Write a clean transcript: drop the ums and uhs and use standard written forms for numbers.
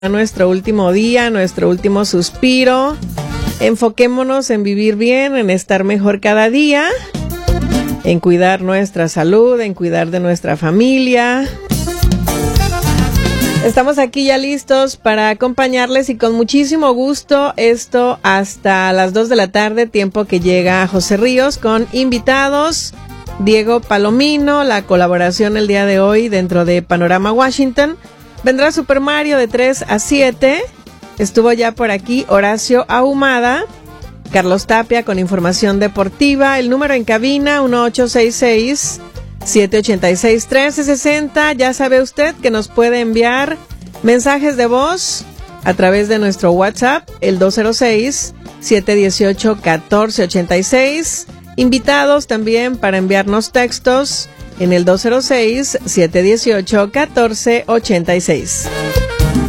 nuestro último día, nuestro último suspiro. Enfoquémonos en vivir bien, en estar mejor cada día, en cuidar nuestra salud, en cuidar de nuestra familia. Estamos aquí ya listos para acompañarles y con muchísimo gusto esto hasta las 2 de la tarde, tiempo que llega José Ríos con invitados. Diego Palomino, la colaboración el día de hoy dentro de Panorama Washington. Vendrá Super Mario de 3 a 7. Estuvo ya por aquí Horacio Ahumada, Carlos Tapia con información deportiva. El número en cabina 1866-786-1360. Ya sabe usted que nos puede enviar mensajes de voz a través de nuestro WhatsApp, el 206-718-1486. Invitados también para enviarnos textos en el 206-718-1486.